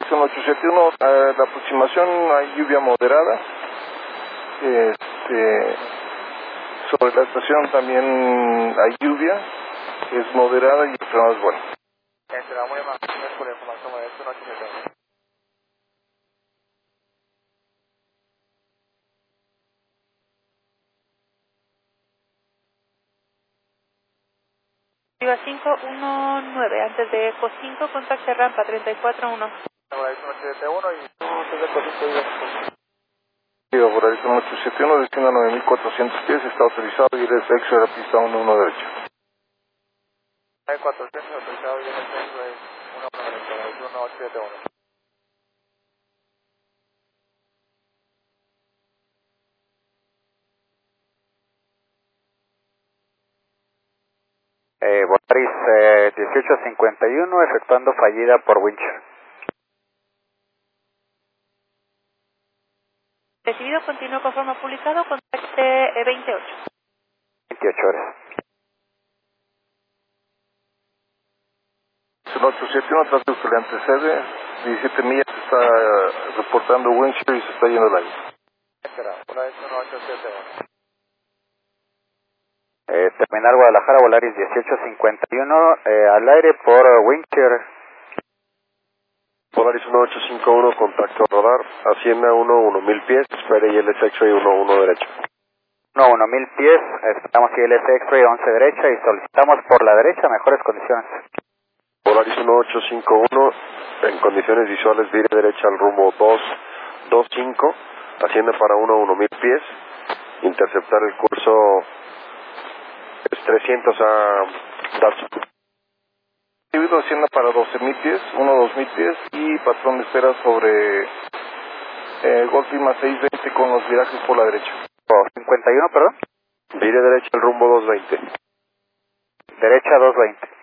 Son 871, la aproximación hay lluvia moderada. Sobre la estación también hay lluvia, es moderada y el frenado es bueno. Muy amable, gracias por la información, esto no tiene. Viva 519, antes de ECO 5, contacte rampa 341. Ahora es 171 y tú antes de Cosito Digo, por ahí son 871, destino a 9400 pies, está autorizado y el sexo de la pista 11 derecho. Hay 400 autorizado y el centro es 1 derecha, es 1871. Volaris 1851, efectuando fallida por winch. Recibido, continúo con forma publicado, contacte 28. 28 horas. Son 871, tráfico que le antecede, 17 millas, está reportando windshield y se está yendo el aire. Espera, Volaris 1871. Terminal Guadalajara, Volaris 1851, al aire por Wincher. Volaris 1851, contacto a radar, asciende a 1000 pies, espere y el X-Ray 11 derecho. 1000 pies, esperamos ILS X-Ray 11 derecha y solicitamos por la derecha mejores condiciones. Volaris 1851, en condiciones visuales, vire derecha al rumbo 225, asciende para 1000 pies, interceptar el curso es 300 a Datsun. Recibido, asciende para 12000 pies, 2000 pies y patrón de espera sobre Golf Lima 620 con los virajes por la derecha. 51, perdón. Vire derecha al rumbo 220. Derecha 220.